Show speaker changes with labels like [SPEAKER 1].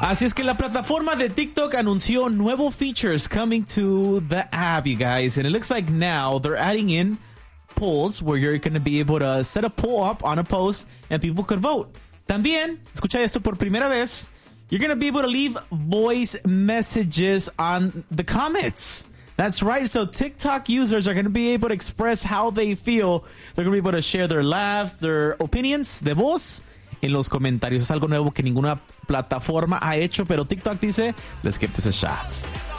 [SPEAKER 1] Así es que la plataforma de TikTok anunció nuevos features coming to the app, you guys. And it looks like now they're adding in polls where you're going to be able to set a poll up on a post and people could vote. También, escucha esto por primera vez, you're going to be able to leave voice messages on the comments. That's right. So TikTok users are going to be able to express how they feel. They're going to be able to share their laughs, their opinions de voz en los comentarios. Es algo nuevo que ninguna plataforma ha hecho, pero TikTok dice, let's give this a shot.